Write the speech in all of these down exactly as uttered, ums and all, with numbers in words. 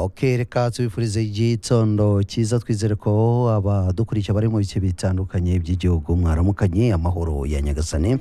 Okay, reka tubifurize igitondo cyiza, twizere ko abadukurikiye bari mu bice bitandukanye by'igihugu mwaramukanye, amahoro ya Nyagasani.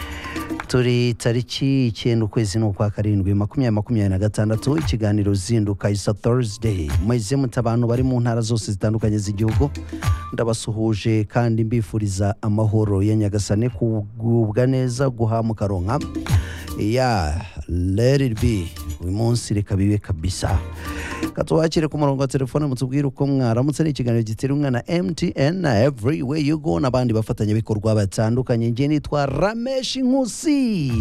Turi tariki icyenda ukwezi n'ukwa karindwi makumyabiri makumyabiri na gatandatu, ikiganiro zinduka isa Thursday. Mweze mutabantu bari mu ntara zose zitandukanye z'igihugu, ndabasuhuje kandi mbifuriza amahoro ya Nyagasani, kugubwa neza, guhamuka ronka. Yeah, let it be. Uyu munsi reka bibe kabisa. Katuwakire ku murongo wa telefone mutubwire uko mwaramutse. Ni ikiganiro giterwa na M T N everywhere you go, n'abandi bafatanya bikorwa batandukanye. Nje nitwa Ramesh Nkusi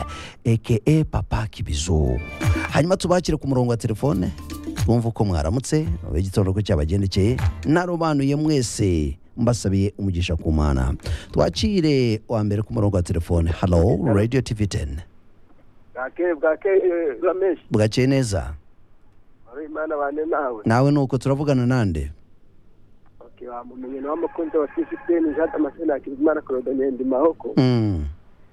aka Papa Kibizo. Hanyuma tubakire ku murongo wa telefone twumva uko mwaramutse, igitondo ko cyabagendekeye, narobanuye mwese, mbasabiye umugisha ku Mana. Twakire wa mbere ku murongo wa telefone. Hello Radio T V ten. Bwake bwake Ramesh. Bwakeye neza. Ari Imana bane nawe. Nawe nuko turavugana nande? Okay, wamumenye no amakonto wa T V ten jata masena Kirimana Claude Nyendi Mahoko. Mm.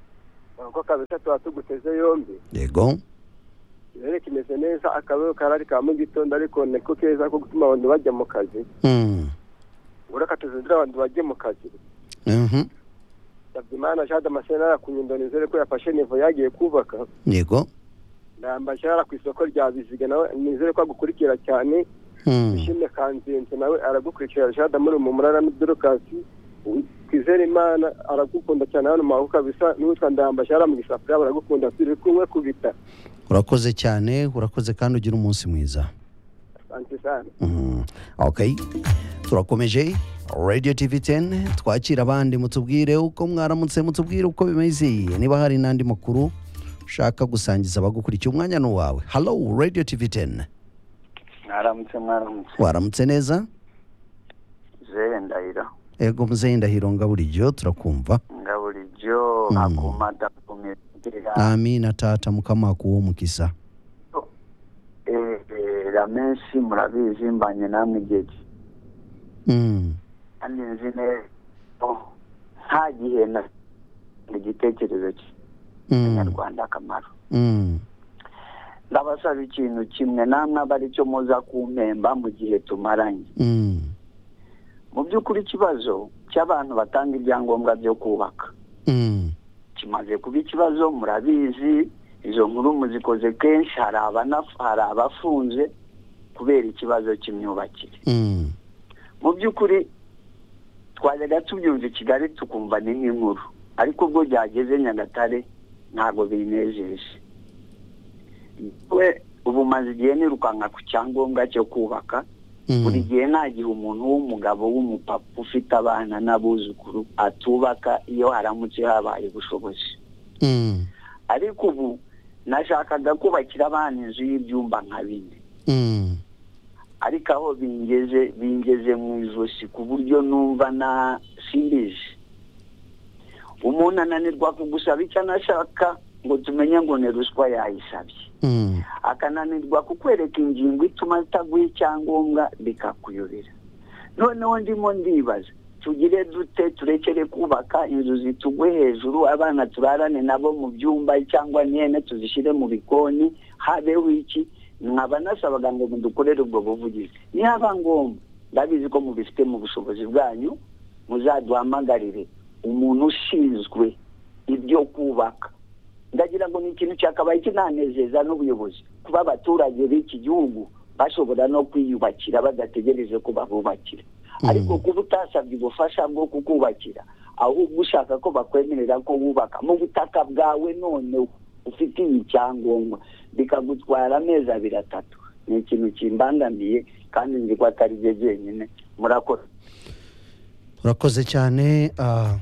Ko kabisa twatuguteze yombi. Yego. Rero kimeze neza, akabeho karari ka mu gitondo, ariko neko keza ko gutuma abantu bajya mu kazi. Mm. Uraka tuzindira abantu bajye mu kazi. Mhm. Imana jada masena kunyindonizere ko yafashe nivo yagiye kubaka. Yego. Ndambashara ku isoko rya Biziga, nawe nizere ko agukurikira cyane. Mm. Ishimwe Kanzenze nawe aragukurikira jada muri mu murara n'Dorokasi. Kwizera Imana aragukunda cyane hano Mahoko kabisa, n'utwa Ndambashara mu gisafuriya baragukunda, turi kumwe kubita. Urakoze cyane, urakoze kandi ugira umunsi mwiza. Asante sana. Mm. Okay. Turakomeje Radio T V ten, twakira abandi mutubwire uko mwaramutse, mutubwire uko bimeze, niba hari nandi makuru ushaka gusangiza abagukurikiye, umwanya no wawe. Hello Radio T V ten. Mwaramutse mwaramutse. Waramutse neza? Zeye Ndahiro. Ego mzee Ndahiro, ngabulijyo turakumva. Ngabulijyo Mm. akumata kumira. Amina tata mukama kuwo mukisa. Eh eh Ramesh murabizi mbanye namwe geje. Mm. Andi nzine oh hagiye na igitekerezo cye. Mm. Nyarwanda kamaro. Mm. Ndabasaba ikintu kimwe, namwe abari cyo muza kumpemba mu gihe tumaranye. Mm. Mu by'ukuri ikibazo cy'abantu batanga ibyangombwa byo kubaka. Mm. Kimaze kuba ikibazo, murabizi izo nkuru muzikoze kenshi, hari abanafara abafunze kubera ikibazo cy'imyubakire. Mm. Mu by'ukuri twajyaga tubyumva i Kigali tukumva ni nk'inkuru, ariko ubwo byageze Nyagatare ntabwo binejeje. We ubu maze igihe nirukanka ku cyangombwa cyo kubaka. Mm. Buri gihe nagihe umuntu w'umugabo w'umupapa ufite abana n'abuzukuru atubaka iyo haramutse habaye ubushobozi. Mm. Ariko ubu nashakaga kubakira abana inzu y'ibyumba nka bine. Mm. Ariko aho bingeze bingeze mu ijosi ku buryo numva na simbizi. Umuntu ananirwa kugusaba icyo anashaka ngo tumenye ngo ne ruswa yayisabye. Mm. Akananirwa kukwereka ingingo ituma ataguha icyangombwa bikakuyobera. Noneho ndimo ndibaza, tugire dute turekere kubaka inzu zitugwe hejuru, abana turarane nabo mu byumba cyangwa nyene tuzishire mu bikoni, habeho iki? Nkaba nasabaga ngo mudukorere ubwo buvugizi. Ni haba ngombwa, ndabizi ko mubifite mu bushobozi bwanyu, muzaduhamagarire umuntu ushinzwe ibyo kubaka. Ndagira ngo ni ikintu cyakabaye kinanezeza n'ubuyobozi, kuba abaturage b'iki gihugu bashobora no kwiyubakira badategereje ko babubakira. Mm. Ariko kuba utasabye ubufasha bwo kukubakira, ahubwo ushaka ko bakwemerera ko wubaka mu butaka bwawe none ufite icyangombwa, bikagutwara amezi abiri atatu, ni ikintu kimbangamiye kandi nzi ko atari byo byenyine. Murakoze. Urakoze cyane. uh,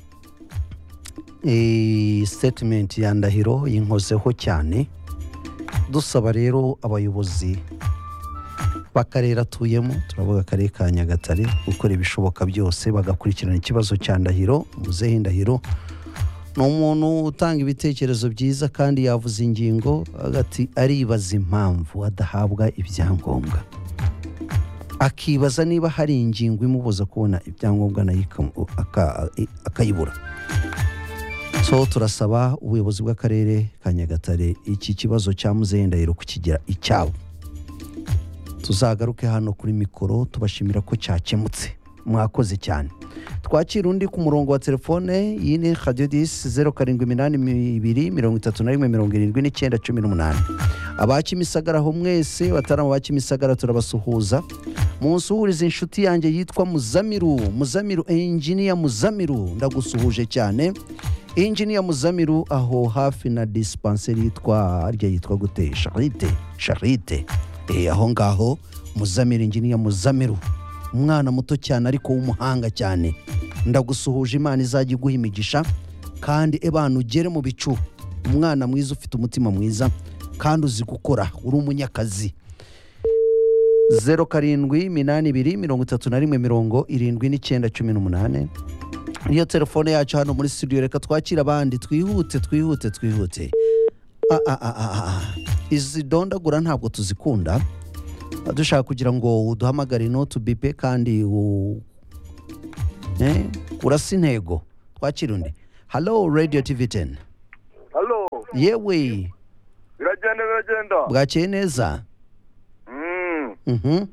e statement ya Ndahiro yinkozeho cyane, dusaba rero abayobozi b'akarere atuyemo, turavuga akarere ka Nyagatare, gukora ibishoboka byose bagakurikirana ikibazo cya Ndahiro. Muzehe Ndahiro ni umuntu utanga ibitekerezo byiza kandi yavuze ingingo agati aribaza impamvu adahabwa ibyangombwa, akibaza niba hari ingingo imubuza kubona ibyangombwa nayo akayibura. So turasaba ubuyobozi bw'akarere ka Nyagatare iki kibazo cya Muzehe Ndahiro kukigira icyabo. tuzagaruke hano kuri mikoro tubashimira ko cyakemutse. Mwakoze cyane. Twakira undi ku murongo wa telefone yine Radio dix zeru karindwi iminani ibiri mirongo itatu na rimwe mirongo irindwi n'icyenda cumi n'umunani. Abakimisagara ho mwese batarama bakimisagara turabasuhuza. Munsuhuriza inshuti yanjye yitwa Muzamiru, Muzamiru engineer Muzamiru, ndagusuhuje cyane. Engineer Muzamiru aho hafi na dispensary yitwa arya yitwa gute Charite, Charite. Eh aho ngaho Muzamiru engineer Muzamiru. Umwana muto cyane ariko w'umuhanga cyane. Ndagusuhuje Imana izajya iguha imigisha kandi ebana ugere mu bicu. Umwana mwiza ufite umutima mwiza kandi uzi gukora uri umunyakazi. zeru karindwi iminani ibiri mirongo itatu na rimwe mirongo irindwi n'icyenda cumi n'umunani. Iyo telefone yacu hano muri studio, reka twakira abandi twihute twihute twihute. Ah ah ah ah. Izi dondagura ntabwo tuzikunda. Dushaka kugira ngo uduhamagare no tubipe kandi u eh urasa intego. Twakira undi. Hello Radio T V ten. Hello. Yewe. Biragenda biragenda. Bwakeye neza. Mm. Mhm.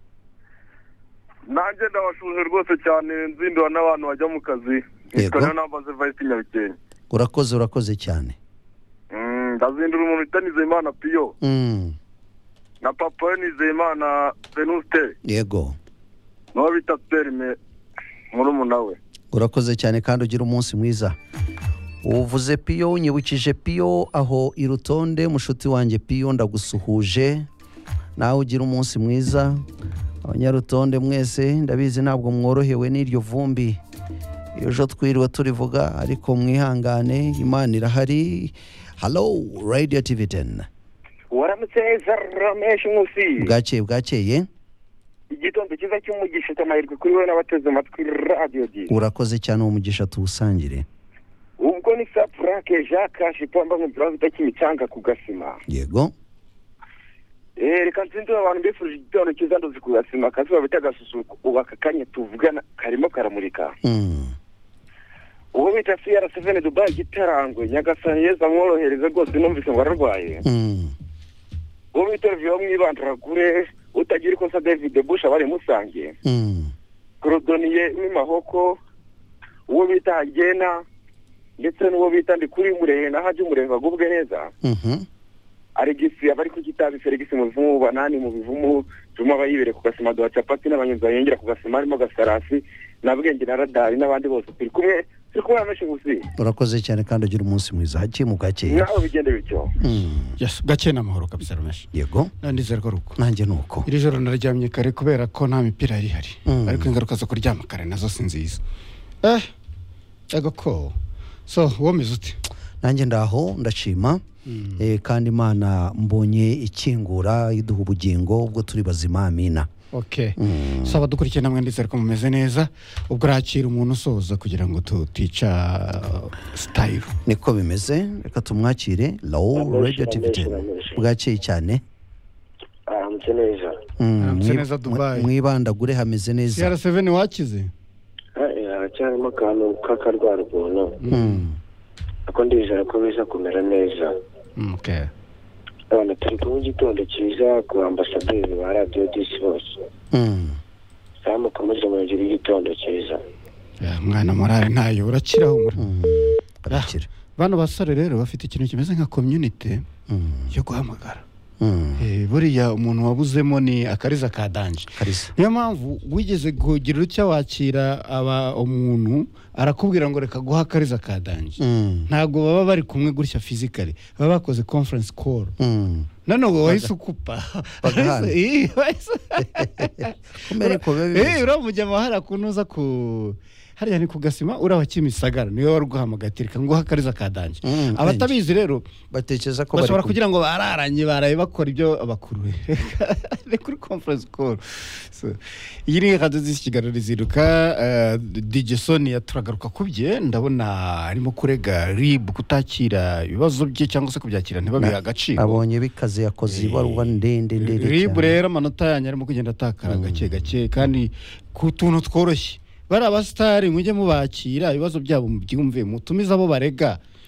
Nanjye ndabashuje rwose cyane nzindwa n'abantu bajya mu kazi. Ikana nambaze Vice Nyabikenya. Urakoze urakoze cyane. Mm, ndazindura umuntu itanize Imana Pio. Mm. Na papa nize Imana Venuste. Yego. No bita Perme muri munawe. Urakoze cyane kandi ugira umunsi mwiza. Uvuze Pio unyibukije Pio aho irutonde mushuti wanjye Pio ndagusuhuje. Nawe ugira umunsi mwiza. Abanyarutonde mwese ndabizi ntabwo mworohewe n'iryo vumbi. Ejo twiriwe turivuga ariko mwihangane Imana irahari. Hello Radio T V ten. Waramutse Ramesh Nkusi. Bwakeye bwakeye. Igitondo cyiza cy'umugisha cy'amahirwe kuri wowe n'abateze amatwi Radio dix. Urakoze cyane umugisha tuwusangire. Ubwo ni Saprake Jacques Shipamba mu Brazil cy'imicanga ku Gasima. Yego. Eh reka nzindura abantu mbifurije igitondo cyiza ndozi ku Gasima kazuba bita gasusuko ubaka kanye tuvugana karimo karamurika. Mm. Uwo bita C R seven Dubai gitarangwe Nyagasani yeza mworohereze rwose numvise ngo ararwaye. Mm. Uwo bita Vyo mwibandira kure utagira ikosa David Bush abari musangiye. Mm. Crodonier n'imahoko uwo bita Hagena ndetse n'uwo bita ndi kuri murehe na haje umurenga gubwe neza. Mhm. Aregisi abari ku kitabi Felix muvumu banani mu bivumu tuma bayibere ku Gasima do Chapati n'abanyuza yengera ku Gasima harimo Gasarasi nabwenge na Radari n'abandi bose turi kumwe turi kumwe Ramesh Nkusi. Urakoze cyane kandi ugira umunsi mwiza haki mu gakeye. Naho bigende bityo. Mm. Yes, gakeye n'amahoro kabisa Ramesh. Yego. Nandizera ko ruko. Nanjye nuko. Iri joro naryamye kare kubera ko nta mipira yari hari. Mm. Ariko ingaruka zo kuryama kare nazo sinziza. Eh. Ego ko. So, womeze uti? Nanjye ndaho ndashima. Mm. Eh kandi Imana mbonye ikingura iduha ubugingo ubwo turi bazima amina. Okay. Mm. Saba dukurikiye namwe ndizera ko mumeze neza ubwo rakira umuntu usoza kugira ngo tutica style. Niko bimeze reka tumwakire Low Radio T V ten. Bwakeye cyane. Ah mutseneza. Hameze neza Dubai. Mwibandagure hameze neza. C R seven wakize? Eh aracyarimo kantu kakarwara ubuntu. Mm. Ako ndizera ko biza kumera neza. Mm, okay. Abana turi ku gitondo cyiza ku ambasaderi ba Radio dix bose. Mm. Samu komeje mu gihe gitondo cyiza. Ya mwana morale ntayo urakiraho muri. Mm. Arakira. Bano basore rero bafite ikintu kimeze nka community Mm. yo guhamagara. Mm. Eh buriya umuntu wabuzemo ni akariza ka danje. Karisa. Niyo mpamvu wigeze kugira ucya wakira aba umuntu arakubwira ngo reka guha akariza ka danje. Mm. Ntago baba bari kumwe gutya physically. Baba bakoze conference call. Mm. None ngo wahise ukupa. Eh wahise. Kumere ko bebe. Eh uramujya mahara kunuza ku hariya ni ku Gasima urawa Kimisagara niyo waruguhamagatirika ngo hakariza ka danje. Mm, Abatabizi rero batekereza ko bashobora bari kugira ngo bararanye baraye bakora ibyo abakuru ni kuri conference call. So iyi ni radio z'ikiganiro riziruka uh, D J Sonia turagaruka kubye ndabona arimo kurega R I B kutakira ibibazo bye cyangwa se kubyakira ntibabiha agaciro. Abonye bikaze yakoze ibaruwa ndende ndende. R I B rero amanota yanyu arimo kugenda atakara gake gake kandi ku tuntu tworoshye. Bari abastari mujye mubakira ibibazo byabo byumve mutumiza abo barega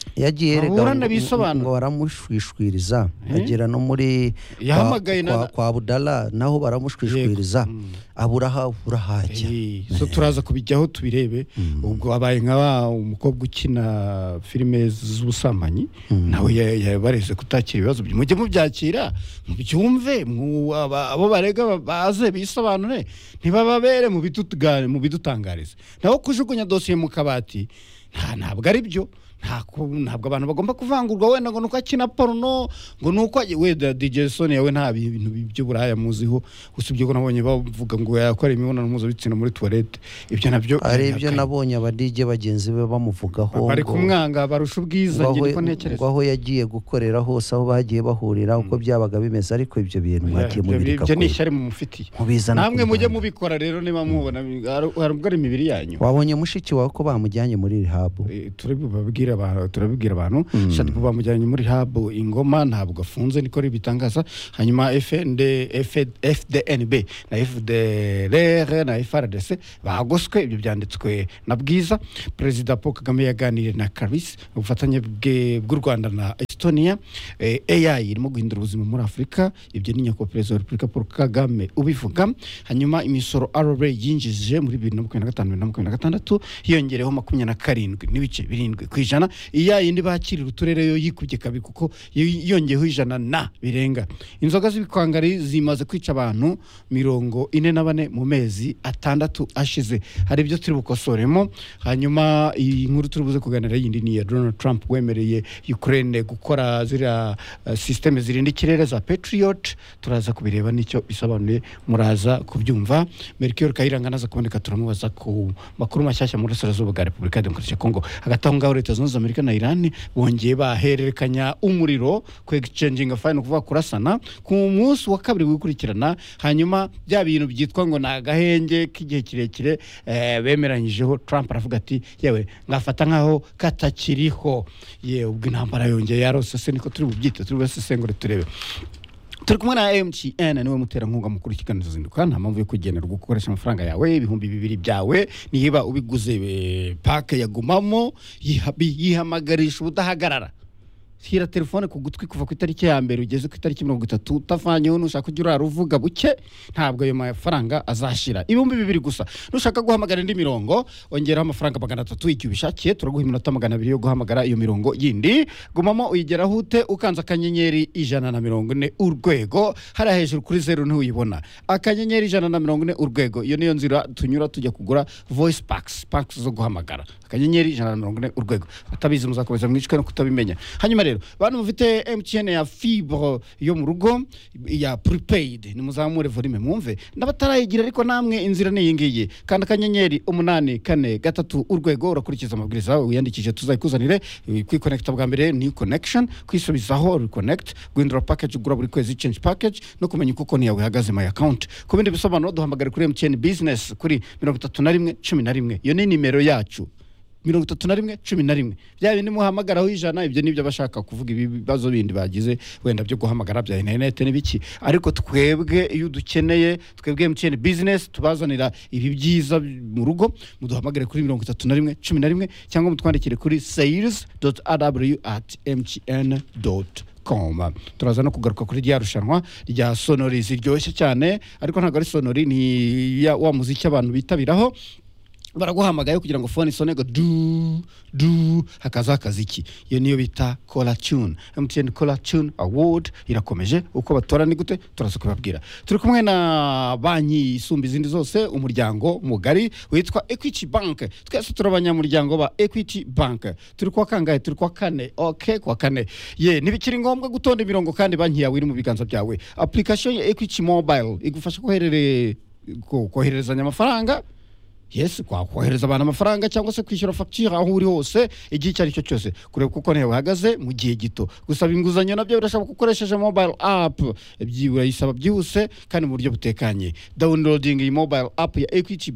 yagiye erega Aburana ngo- bisobanura. ngo baramushwishwiriza Eh? agera no muri kwa- Yahamagaye na- kwa- kwa Budala naho baramushwishwiriza abura aho urahajya Eh, so turaza kubijyaho tubirebe ubwo abaye nka wa umukobwa ukina filime z'ubusambanyi nawe ya- yabareze kutakira ibibazo bye mujye mubyakira mubyumve mu- aba- abo barega ba- baze bisobanure ntibababere mu bidutugane mu bidutangariza naho kujugunya dosiye mu kabati nta ntabwo ari byo nta ku- ntabwo abantu bagomba kuvangurwa wenda ngo nuko akina porno ngo nuko wenda D J Sony yawe nta bintu by'uburaya muziho usibye ko nabonye bavuga ngo yakora imibonano mpuzabitsina muri toilette ibyo nabyo ari ibyo nabonye aba D J bagenzi be bamuvugaho bari ngo- kumwanga barusha ubwiza ngo njye aho- niko ntekereza ngo aho yagiye gukorera hose aho bagiye bahurira uko byabaga bimeze ariko ibyo bintu mwagiye mubirika ibyo ni kure. ishyari mumufitiye Mubizana namwe ku mujye muhanda. mubikora rero niba mubona hari hari ubwo ari imibiri yanyu wabonye mushiki wawe ko bamujyanye muri rehab Eh, turabibabwira abantu turabibwira abantu Shadibu bamujyanye muri hub ingoma ntabwo afunze niko bitangaza hanyuma F N D F D N B na F D R na F R D C bagoswe ibyo byanditswe na Bwiza Perezida Paul Kagame yaganiriye na Karis ubufatanye bwe bw'u Rwanda na Estonia eh, A I irimo guhindura ubuzima muri Afurika ibyo ni nyakubahwa Perezida wa Repubulika Paul Kagame ubivuga hanyuma imisoro R R A yinjije muri bibiri na makumyabiri na gatanu na makumyabiri na gatandatu hiyongereho makumyabiri na karindwi n'ibice birindwi ku ijana iya yindi bakirira uturere yo yikubye kabiri kuko yongeyeho ijana na birenga inzoga z'ibikwangari zimaze kwica abantu mirongo ine na bane mu mezi atandatu ashize hari ibyo turi bukosoremo hanyuma iyi nkuru turi buze kuganira yindi ni ya Donald Trump wemereye Ukraine gukora ziriya uh, systeme zirinda ikirere za Patriot turaza kubireba nicyo bisobanuye muraza kubyumva Melchior Kayiranga naza kuboneka turamubaza ku makuru mashyashya muri Burasirazuba bwa Repubulika ya Demokarasi ya Kongo hagati aho ngaho Leta Zunze Ubumwe za Amerika na Iran bongeye bahererekanya umuriro ku exchanging fine kuvuga kurasana ku munsi wa kabiri wikurikirana hanyuma bya bintu byitwa ngo nagahenge k'igihe kirekire eh, bemeranyijeho Trump aravuga ati yewe ngafata nkaho katakiriho ye ubwo intambara yongeye yarose se niko turi bubyite turi basesengure turebe turi kumwe na M T N niwe muterankunga mukuru ikiganiro zinduka nta mpamvu yo kugenera gukoresha amafaranga yawe ibihumbi bibiri byawe niba ubiguze e, pake yagumamo yihamagarisha ubudahagarara hira telefone ku gutwi kuva ku itariki ya mbere ugeze ku itariki mirongo itatu utavanyeho nushaka kujya urara uvuga buke ntabwo ayo mafaranga azashira ibihumbi bibiri gusa nushaka guhamagara indi mirongo ongeraho amafaranga magana atatu icyo ubishakiye turaguha iminota magana abiri yo guhamagara iyo mirongo yindi gumamo uyigeraho ute ukanza akanyenyeri ijana na mirongo ine urwego hariya hejuru kuri zeru ntuyibona akanyenyeri ijana na mirongo ine urwego iyo niyo nzira tunyura tujya kugura voice packs packs zo guhamagara akanyenyeri ijana na mirongo ine urwego batabizi muzakomeza mwicwe no kutabimenya hanyuma rero bantu mufite M T N ya fibre yo mu rugo ya prepaid ni muzamure volume mwumve n'abatarayigira ariko namwe inzira ni yingiye kandi akanyenyeri umunani kane gatatu urwego urakurikiza amabwiriza uyandikije tuzayikuzanire kwiconnecta bwa mbere new connection kwisubizaho reconnect guhindura package ugura buri kwezi change package no kumenya uko konti yawe ihagaze my account ku bindi bisobanuro duhamagare kuri M T N business kuri mirongo itatu na rimwe cumi na rimwe iyo ni nimero yacu mirongo itatu na rimwe cumi na rimwe bya bindi muhamagaraho ijana ibyo nibyo bashaka kuvuga ibibazo bindi bagize wenda byo guhamagara bya internet n'ibiki ariko twebwe iyo dukeneye twebwe M T N business tubazanira ibi byiza mu rugo muduhamagare kuri mirongo itatu na rimwe cumi na rimwe cyangwa mutwandikire kuri sales dot a w at m t n dot com turaza no kugaruka kuri rya rushanwa rya sonori ziryoshye cyane ariko ntabwo ari sonori ni ya wa muziki abantu bitabiraho baraguhamagaye kugira ngo phone isonego du du hakaza akaziki iyo niyo bita Cola Tune M T N Cola Tune Award irakomeje uko batora ni gute turaza kubabwira turi kumwe na banki isumba izindi zose umuryango mugari witwa Equity Bank twese turabanyamuryango ba Equity Bank turi kwa kangahe turi kwa kane okay kwa kane ye nibikiri ngombwa gutonda imirongo kandi banki yawe iri mu biganza byawe application ya Equity Mobile igufasha koherere kohererezanya amafaranga yes kwa kohereza abantu amafaranga cyangwa se kwishyura facture aho uri hose igihe cyari cyo cyose kureba kuko nawe uhagaze mu gihe gito gusaba inguzanyo nabyo birashoboka ukoresheje mobile app byibura yisaba byihuse kandi mu buryo butekanye downloading iyi mobile app ya Equity